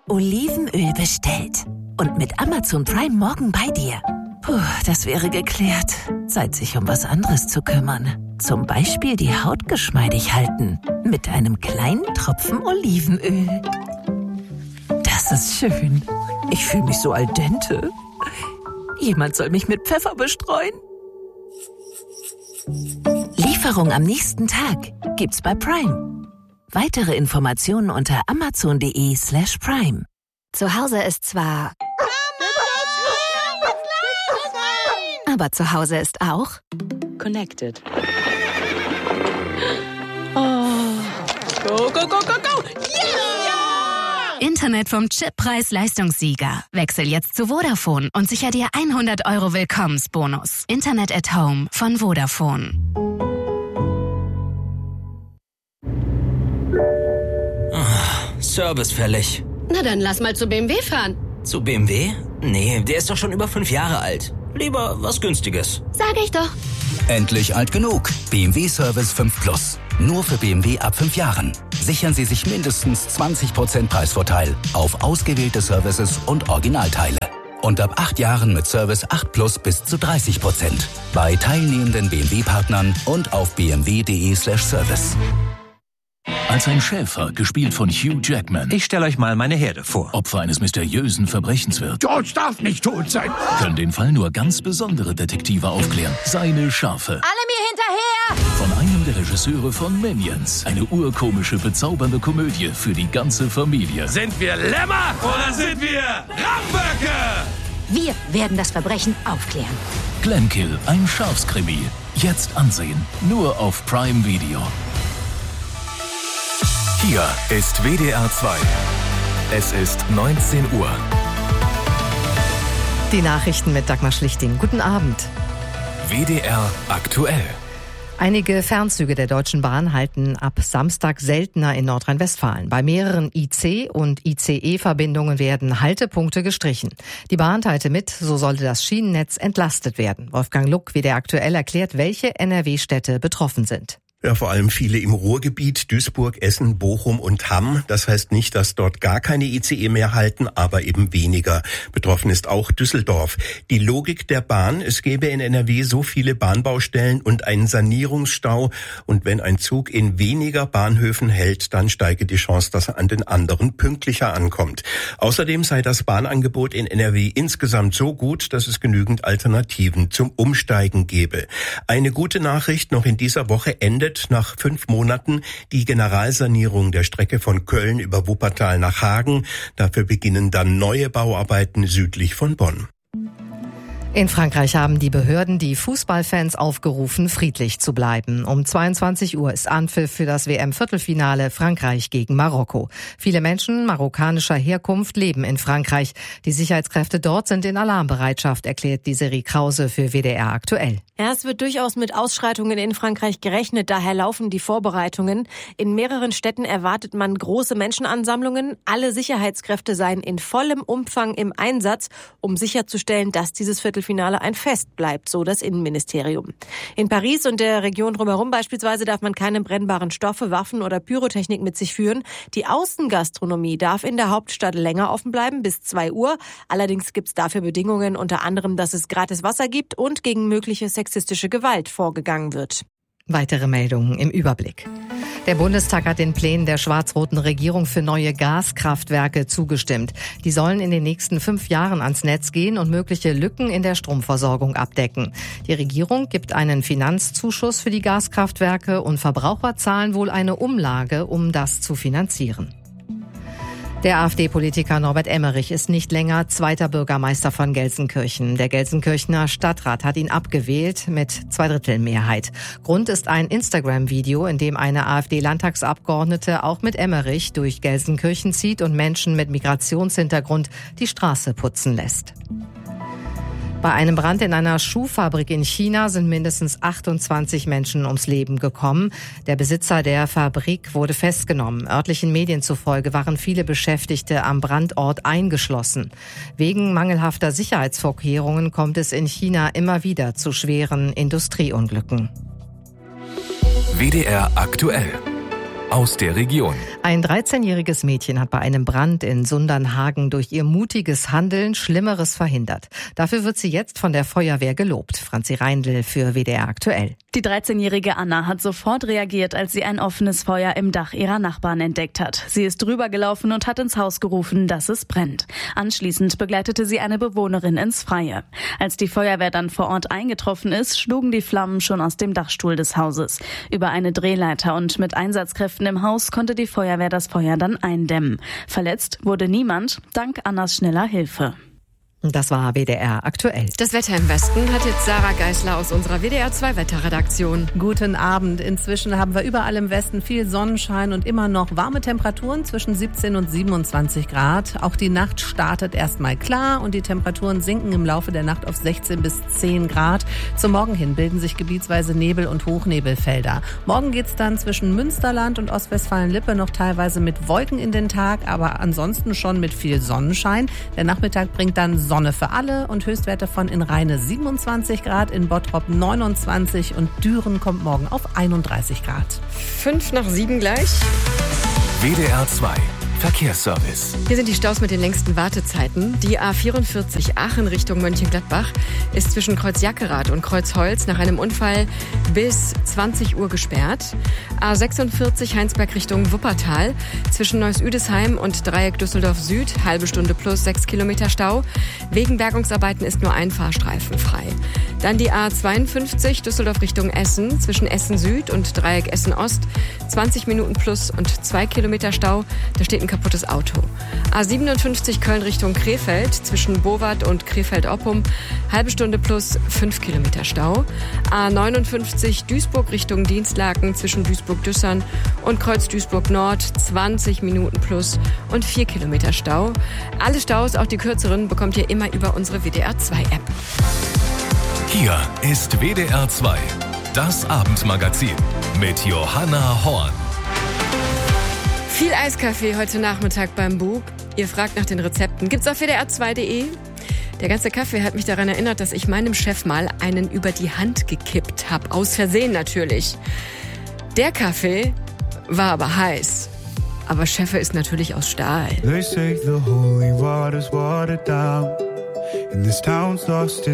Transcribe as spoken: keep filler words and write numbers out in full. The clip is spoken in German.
Olivenöl bestellt. Und mit Amazon Prime morgen bei dir. Puh, das wäre geklärt. Zeit, sich um was anderes zu kümmern. Zum Beispiel die Haut geschmeidig halten. Mit einem kleinen Tropfen Olivenöl. Das ist schön. Ich fühle mich so al dente. Jemand soll mich mit Pfeffer bestreuen. Lieferung am nächsten Tag gibt's bei Prime. Weitere Informationen unter amazon.de slash prime. Zu Hause ist zwar... Aber zu Hause ist auch... Connected. Oh. Go, go, go, go, go! Yeah! Internet vom Chip-Preis-Leistungssieger. Wechsel jetzt zu Vodafone und sicher dir hundert Euro Willkommensbonus. Internet at Home von Vodafone. Oh, Service fällig. Na dann lass mal zu B M W fahren. Zu B M W? Nee, der ist doch schon über fünf Jahre alt. Lieber was Günstiges. Sag ich doch. Endlich alt genug. B M W Service fünf Plus. Nur für B M W ab fünf Jahren. Sichern Sie sich mindestens zwanzig Prozent Preisvorteil auf ausgewählte Services und Originalteile. Und ab acht Jahren mit Service acht Plus bis zu dreißig Prozent. Bei teilnehmenden B M W-Partnern und auf b m w punkt d e slash service. Als ein Schäfer, gespielt von Hugh Jackman. Ich stelle euch mal meine Herde vor. Opfer eines mysteriösen Verbrechens wird. George darf nicht tot sein. Können den Fall nur ganz besondere Detektive aufklären. Seine Schafe. Alle mir hinterher! Von einem der Regisseure von Minions. Eine urkomische, bezaubernde Komödie für die ganze Familie. Sind wir Lämmer oder sind wir Ramböcke? Wir werden das Verbrechen aufklären. Glenkill, ein Schafskrimi. Jetzt ansehen. Nur auf Prime Video. Hier ist W D R zwei. Es ist neunzehn Uhr. Die Nachrichten mit Dagmar Schlichting. Guten Abend. W D R aktuell. Einige Fernzüge der Deutschen Bahn halten ab Samstag seltener in Nordrhein-Westfalen. Bei mehreren I C- und I C E-Verbindungen werden Haltepunkte gestrichen. Die Bahn teilte mit, so sollte das Schienennetz entlastet werden. Wolfgang Luck, W D R aktuell, erklärt, welche N R W-Städte betroffen sind. Ja, vor allem viele im Ruhrgebiet, Duisburg, Essen, Bochum und Hamm. Das heißt nicht, dass dort gar keine I C E mehr halten, aber eben weniger. Betroffen ist auch Düsseldorf. Die Logik der Bahn: Es gäbe in N R W so viele Bahnbaustellen und einen Sanierungsstau. Und wenn ein Zug in weniger Bahnhöfen hält, dann steige die Chance, dass er an den anderen pünktlicher ankommt. Außerdem sei das Bahnangebot in N R W insgesamt so gut, dass es genügend Alternativen zum Umsteigen gäbe. Eine gute Nachricht: Noch in dieser Woche endet nach fünf Monaten die Generalsanierung der Strecke von Köln über Wuppertal nach Hagen. Dafür beginnen dann neue Bauarbeiten südlich von Bonn. In Frankreich haben die Behörden die Fußballfans aufgerufen, friedlich zu bleiben. Um zweiundzwanzig Uhr ist Anpfiff für das W M-Viertelfinale Frankreich gegen Marokko. Viele Menschen marokkanischer Herkunft leben in Frankreich. Die Sicherheitskräfte dort sind in Alarmbereitschaft, erklärt die Desiree Krause für W D R aktuell. Ja, es wird durchaus mit Ausschreitungen in Frankreich gerechnet, daher laufen die Vorbereitungen. In mehreren Städten erwartet man große Menschenansammlungen. Alle Sicherheitskräfte seien in vollem Umfang im Einsatz, um sicherzustellen, dass dieses Viertelfinale ein Fest bleibt, so das Innenministerium. In Paris und der Region drumherum beispielsweise darf man keine brennbaren Stoffe, Waffen oder Pyrotechnik mit sich führen. Die Außengastronomie darf in der Hauptstadt länger offen bleiben, bis zwei Uhr. Allerdings gibt es dafür Bedingungen, unter anderem, dass es gratis Wasser gibt und gegen mögliche sexistische Gewalt vorgegangen wird. Weitere Meldungen im Überblick. Der Bundestag hat den Plänen der schwarz-roten Regierung für neue Gaskraftwerke zugestimmt. Die sollen in den nächsten fünf Jahren ans Netz gehen und mögliche Lücken in der Stromversorgung abdecken. Die Regierung gibt einen Finanzzuschuss für die Gaskraftwerke und Verbraucher zahlen wohl eine Umlage, um das zu finanzieren. Der AfD-Politiker Norbert Emmerich ist nicht länger zweiter Bürgermeister von Gelsenkirchen. Der Gelsenkirchener Stadtrat hat ihn abgewählt mit Zweidrittelmehrheit. Grund ist ein Instagram-Video, in dem eine AfD-Landtagsabgeordnete auch mit Emmerich durch Gelsenkirchen zieht und Menschen mit Migrationshintergrund die Straße putzen lässt. Bei einem Brand in einer Schuhfabrik in China sind mindestens achtundzwanzig Menschen ums Leben gekommen. Der Besitzer der Fabrik wurde festgenommen. Örtlichen Medien zufolge waren viele Beschäftigte am Brandort eingeschlossen. Wegen mangelhafter Sicherheitsvorkehrungen kommt es in China immer wieder zu schweren Industrieunglücken. W D R aktuell. aus der Region. Ein dreizehnjähriges Mädchen hat bei einem Brand in Sundernhagen durch ihr mutiges Handeln Schlimmeres verhindert. Dafür wird sie jetzt von der Feuerwehr gelobt. Franzi Reindl für W D R aktuell. Die dreizehnjährige Anna hat sofort reagiert, als sie ein offenes Feuer im Dach ihrer Nachbarn entdeckt hat. Sie ist drüber gelaufen und hat ins Haus gerufen, dass es brennt. Anschließend begleitete sie eine Bewohnerin ins Freie. Als die Feuerwehr dann vor Ort eingetroffen ist, schlugen die Flammen schon aus dem Dachstuhl des Hauses. Über eine Drehleiter und mit Einsatzkräften im Haus konnte die Feuerwehr das Feuer dann eindämmen. Verletzt wurde niemand, dank Annas schneller Hilfe. Das war W D R aktuell. Das Wetter im Westen hat jetzt Sarah Geisler aus unserer W D R zwei Wetterredaktion. Guten Abend. Inzwischen haben wir überall im Westen viel Sonnenschein und immer noch warme Temperaturen zwischen siebzehn und siebenundzwanzig Grad. Auch die Nacht startet erstmal klar und die Temperaturen sinken im Laufe der Nacht auf sechzehn bis zehn Grad. Zum Morgen hin bilden sich gebietsweise Nebel- und Hochnebelfelder. Morgen geht's dann zwischen Münsterland und Ostwestfalen-Lippe noch teilweise mit Wolken in den Tag, aber ansonsten schon mit viel Sonnenschein. Der Nachmittag bringt dann Sonne für alle und Höchstwerte von in Rheine siebenundzwanzig Grad, in Bottrop neunundzwanzig und Düren kommt morgen auf einunddreißig Grad. Fünf nach sieben gleich. W D R zwei Verkehrsservice. Hier sind die Staus mit den längsten Wartezeiten. Die A vierundvierzig Aachen Richtung Mönchengladbach ist zwischen Kreuz Jackerath und Kreuz Holz nach einem Unfall bis zwanzig Uhr gesperrt. A sechsundvierzig Heinsberg Richtung Wuppertal zwischen Neuss-Üdesheim und Dreieck Düsseldorf Süd, halbe Stunde plus sechs Kilometer Stau. Wegen Bergungsarbeiten ist nur ein Fahrstreifen frei. Dann die A zweiundfünfzig Düsseldorf Richtung Essen zwischen Essen Süd und Dreieck Essen Ost, zwanzig Minuten plus und zwei Kilometer Stau. Da steht ein kaputtes Auto. A siebenundfünfzig Köln Richtung Krefeld zwischen Bowart und Krefeld-Oppum, halbe Stunde plus fünf Kilometer Stau. A neunundfünfzig Duisburg Richtung Dienstlaken zwischen Duisburg-Düssern und Kreuz Duisburg Nord, zwanzig Minuten plus und vier Kilometer Stau. Alle Staus, auch die kürzeren, bekommt ihr immer über unsere W D R zwei App. Hier ist W D R zwei, das Abendmagazin mit Johanna Horn. Viel Eiskaffee heute Nachmittag beim Bub. Ihr fragt nach den Rezepten. Gibt's auf W D R zwei Punkt de. Der ganze Kaffee hat mich daran erinnert, dass ich meinem Chef mal einen über die Hand gekippt habe. Aus Versehen natürlich. Der Kaffee war aber heiß. Aber Chefe ist natürlich aus Stahl. They say the holy water's watered down and this town's lost its